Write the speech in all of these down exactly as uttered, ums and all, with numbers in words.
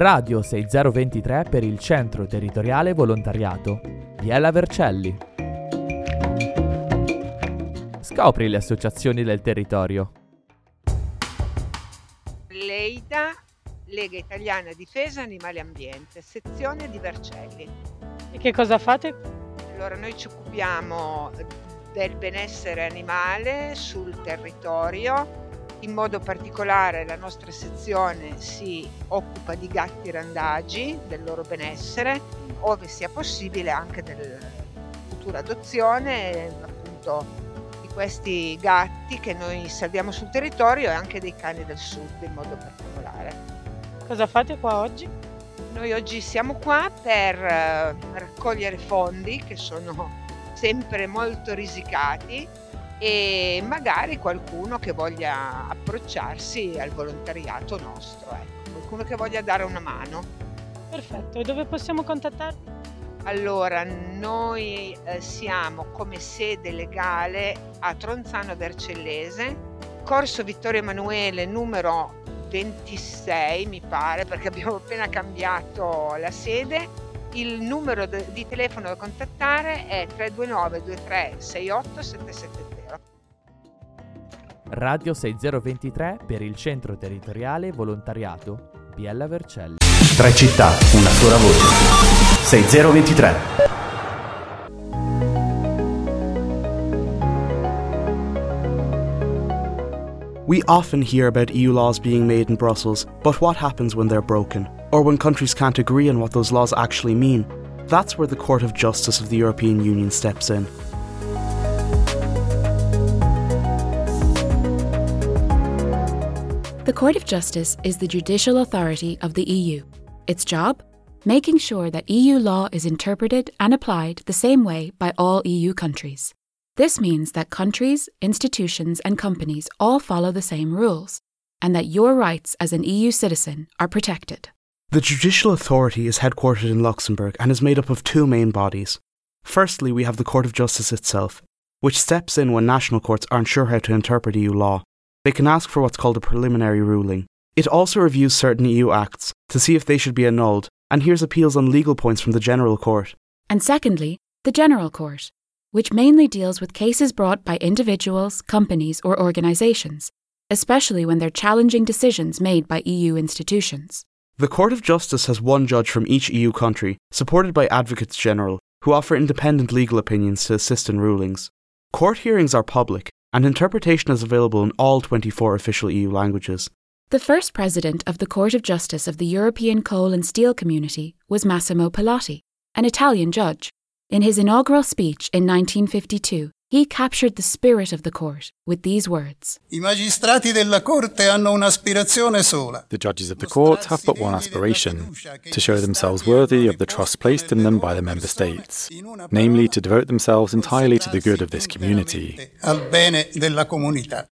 Radio sei zero due tre per il Centro Territoriale Volontariato. Biella Vercelli. Scopri le associazioni del territorio. Leida, Lega Italiana Difesa Animali e Ambiente, sezione di Vercelli. E che cosa fate? Allora, noi ci occupiamo del benessere animale sul territorio. In modo particolare la nostra sezione si occupa di gatti randagi, del loro benessere, ove sia possibile anche della futura adozione, appunto, di questi gatti che noi salviamo sul territorio e anche dei cani del sud in modo particolare. Cosa fate qua oggi? Noi oggi siamo qua per eh, raccogliere fondi che sono sempre molto risicati e magari qualcuno che voglia approcciarsi al volontariato nostro, ecco, qualcuno che voglia dare una mano. Perfetto, e dove possiamo contattarvi? Allora, noi eh, siamo come sede legale a Tronzano Vercellese, Corso Vittorio Emanuele numero ventisei mi pare, perché abbiamo appena cambiato la sede. Il numero de- di telefono da contattare è tre due nove due tre sei otto sette sette zero. Radio sei zero due tre per il Centro Territoriale Volontariato. Biella Vercelli. Tre città, una sola voce. sei zero due tre. We often hear about E U laws being made in Brussels, but what happens when they're broken? Or when countries can't agree on what those laws actually mean? That's where the Court of Justice of the European Union steps in. The Court of Justice is the judicial authority of the E U. Its job? Making sure that E U law is interpreted and applied the same way by all E U countries. This means that countries, institutions and companies all follow the same rules, and that your rights as an E U citizen are protected. The judicial authority is headquartered in Luxembourg and is made up of two main bodies. Firstly, we have the Court of Justice itself, which steps in when national courts aren't sure how to interpret E U law. They can ask for what's called a preliminary ruling. It also reviews certain E U acts to see if they should be annulled and hears appeals on legal points from the General Court. And secondly, the General Court, which mainly deals with cases brought by individuals, companies or organisations, especially when they're challenging decisions made by E U institutions. The Court of Justice has one judge from each E U country, supported by advocates general, who offer independent legal opinions to assist in rulings. Court hearings are public, and interpretation is available in all twenty-four official E U languages. The first president of the Court of Justice of the European Coal and Steel Community was Massimo Pilati, an Italian judge. In his inaugural speech in nineteen fifty-two, he captured the spirit of the court with these words. I magistrati della Corte hanno un'aspirazione sola. The judges of the court have but one aspiration, to show themselves worthy of the trust placed in them by the member states, namely to devote themselves entirely to the good of this community. Al bene della comunità.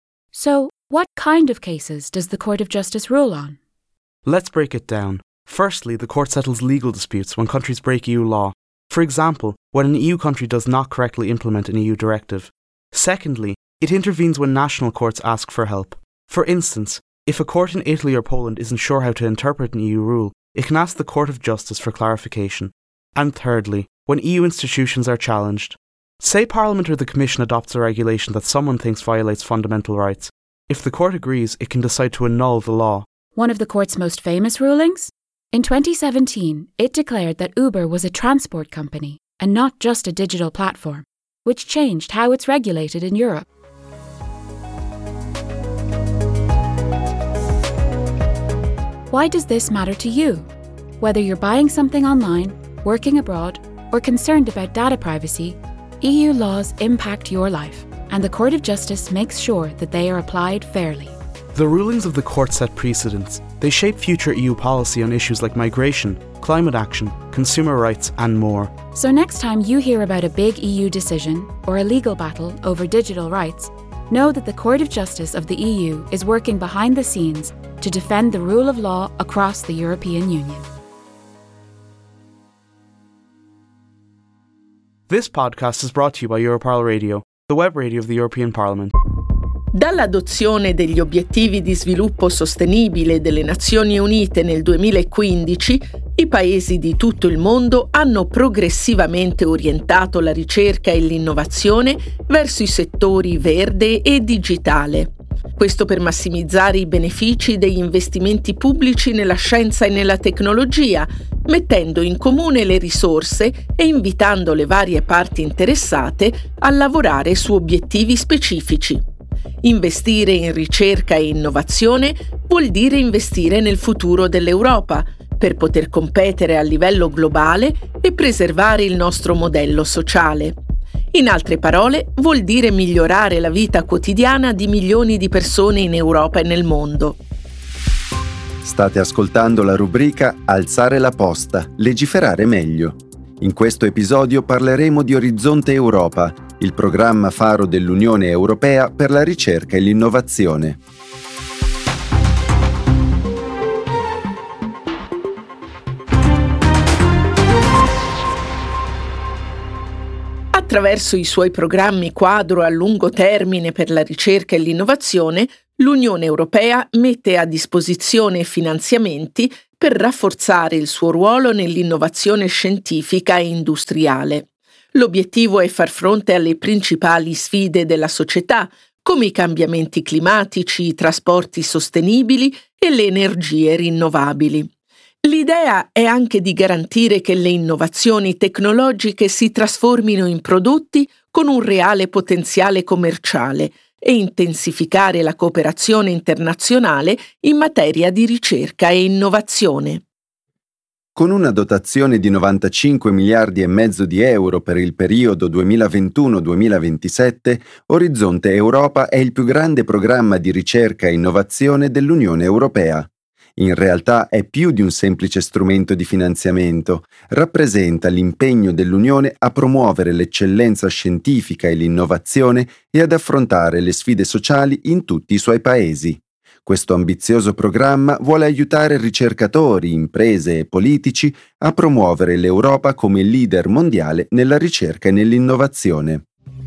So, what kind of cases does the Court of Justice rule on? Let's break it down. Firstly, the court settles legal disputes when countries break E U law. For example, when an E U country does not correctly implement an E U directive. Secondly, it intervenes when national courts ask for help. For instance, if a court in Italy or Poland isn't sure how to interpret an E U rule, it can ask the Court of Justice for clarification. And thirdly, when E U institutions are challenged. Say Parliament or the Commission adopts a regulation that someone thinks violates fundamental rights. If the court agrees, it can decide to annul the law. One of the court's most famous rulings? In twenty seventeen, it declared that Uber was a transport company and not just a digital platform, which changed how it's regulated in Europe. Why does this matter to you? Whether you're buying something online, working abroad, or concerned about data privacy, E U laws impact your life, and the Court of Justice makes sure that they are applied fairly. The rulings of the court set precedents. They shape future E U policy on issues like migration, climate action, consumer rights, and more. So next time you hear about a big E U decision or a legal battle over digital rights, know that the Court of Justice of the E U is working behind the scenes to defend the rule of law across the European Union. This podcast is brought to you by Europarl Radio, the web radio of the European Parliament. Dall'adozione degli obiettivi di sviluppo sostenibile delle Nazioni Unite nel duemilaquindici, i paesi di tutto il mondo hanno progressivamente orientato la ricerca e l'innovazione verso i settori verde e digitale. Questo per massimizzare i benefici degli investimenti pubblici nella scienza e nella tecnologia, mettendo in comune le risorse e invitando le varie parti interessate a lavorare su obiettivi specifici. Investire in ricerca e innovazione vuol dire investire nel futuro dell'Europa, per poter competere a livello globale e preservare il nostro modello sociale. In altre parole, vuol dire migliorare la vita quotidiana di milioni di persone in Europa e nel mondo. State ascoltando la rubrica Alzare la posta, legiferare meglio. In questo episodio parleremo di Orizzonte Europa, il programma faro dell'Unione Europea per la ricerca e l'innovazione. Attraverso i suoi programmi quadro a lungo termine per la ricerca e l'innovazione, l'Unione Europea mette a disposizione finanziamenti per rafforzare il suo ruolo nell'innovazione scientifica e industriale. L'obiettivo è far fronte alle principali sfide della società, come i cambiamenti climatici, i trasporti sostenibili e le energie rinnovabili. L'idea è anche di garantire che le innovazioni tecnologiche si trasformino in prodotti con un reale potenziale commerciale e intensificare la cooperazione internazionale in materia di ricerca e innovazione. Con una dotazione di novantacinque miliardi e mezzo di euro per il periodo duemilaventuno duemilaventisette, Orizzonte Europa è il più grande programma di ricerca e innovazione dell'Unione Europea. In realtà è più di un semplice strumento di finanziamento, rappresenta l'impegno dell'Unione a promuovere l'eccellenza scientifica e l'innovazione e ad affrontare le sfide sociali in tutti i suoi paesi. Questo ambizioso programma vuole aiutare ricercatori, imprese e politici a promuovere l'Europa come leader mondiale nella ricerca e nell'innovazione.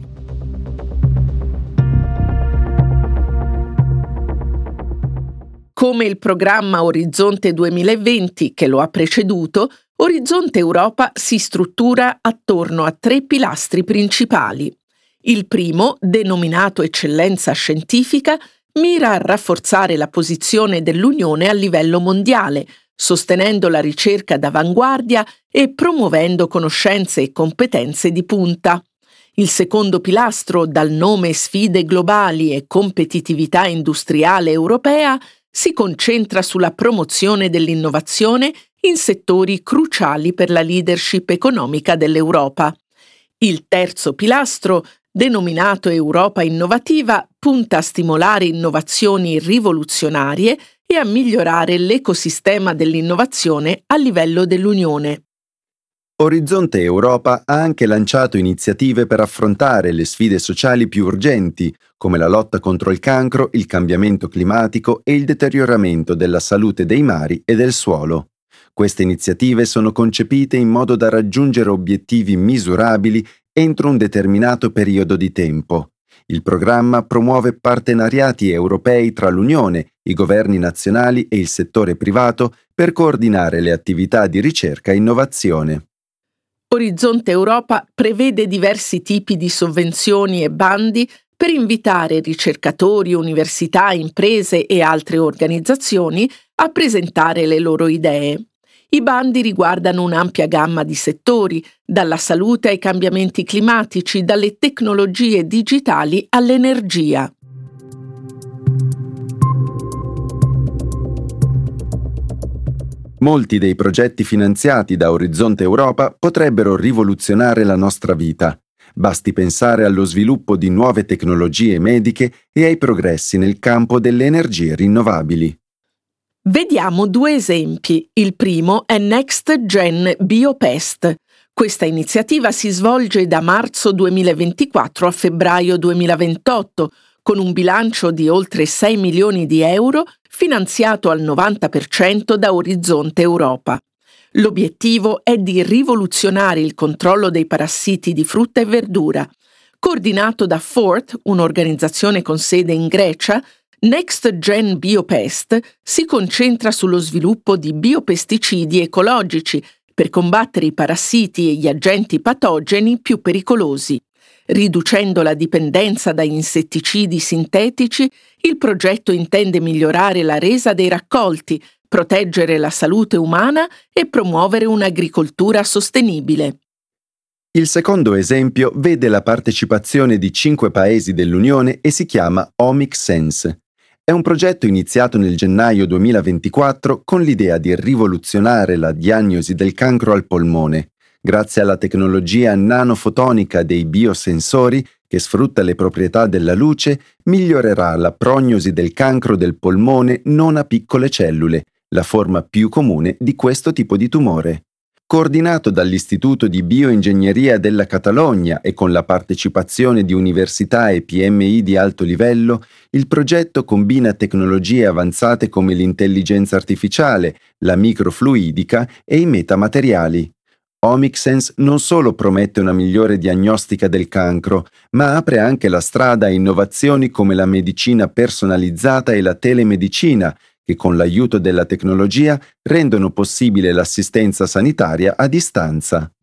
Come il programma Orizzonte duemilaventi che lo ha preceduto, Orizzonte Europa si struttura attorno a tre pilastri principali. Il primo, denominato Eccellenza Scientifica, mira a rafforzare la posizione dell'Unione a livello mondiale, sostenendo la ricerca d'avanguardia e promuovendo conoscenze e competenze di punta. Il secondo pilastro, dal nome Sfide globali e competitività industriale europea, si concentra sulla promozione dell'innovazione in settori cruciali per la leadership economica dell'Europa. Il terzo pilastro, denominato Europa Innovativa, punta a stimolare innovazioni rivoluzionarie e a migliorare l'ecosistema dell'innovazione a livello dell'Unione. Orizzonte Europa ha anche lanciato iniziative per affrontare le sfide sociali più urgenti, come la lotta contro il cancro, il cambiamento climatico e il deterioramento della salute dei mari e del suolo. Queste iniziative sono concepite in modo da raggiungere obiettivi misurabili entro un determinato periodo di tempo. Il programma promuove partenariati europei tra l'Unione, i governi nazionali e il settore privato per coordinare le attività di ricerca e innovazione. Orizzonte Europa prevede diversi tipi di sovvenzioni e bandi per invitare ricercatori, università, imprese e altre organizzazioni a presentare le loro idee. I bandi riguardano un'ampia gamma di settori, dalla salute ai cambiamenti climatici, dalle tecnologie digitali all'energia. Molti dei progetti finanziati da Orizzonte Europa potrebbero rivoluzionare la nostra vita. Basti pensare allo sviluppo di nuove tecnologie mediche e ai progressi nel campo delle energie rinnovabili. Vediamo due esempi. Il primo è Next Gen Biopest. Questa iniziativa si svolge da marzo duemilaventiquattro a febbraio duemilaventotto, con un bilancio di oltre sei milioni di euro finanziato al novanta per cento da Orizzonte Europa. L'obiettivo è di rivoluzionare il controllo dei parassiti di frutta e verdura. Coordinato da Fort, un'organizzazione con sede in Grecia, Next Gen Biopest si concentra sullo sviluppo di biopesticidi ecologici per combattere i parassiti e gli agenti patogeni più pericolosi. Riducendo la dipendenza da insetticidi sintetici, il progetto intende migliorare la resa dei raccolti, proteggere la salute umana e promuovere un'agricoltura sostenibile. Il secondo esempio vede la partecipazione di cinque paesi dell'Unione e si chiama Omics Sense. È un progetto iniziato nel gennaio duemilaventiquattro con l'idea di rivoluzionare la diagnosi del cancro al polmone. Grazie alla tecnologia nanofotonica dei biosensori, che sfrutta le proprietà della luce, migliorerà la prognosi del cancro del polmone non a piccole cellule, la forma più comune di questo tipo di tumore. Coordinato dall'Istituto di Bioingegneria della Catalogna e con la partecipazione di università e P M I di alto livello, il progetto combina tecnologie avanzate come l'intelligenza artificiale, la microfluidica e i metamateriali. Omics Sense non solo promette una migliore diagnostica del cancro, ma apre anche la strada a innovazioni come la medicina personalizzata e la telemedicina, che con l'aiuto della tecnologia rendono possibile l'assistenza sanitaria a distanza.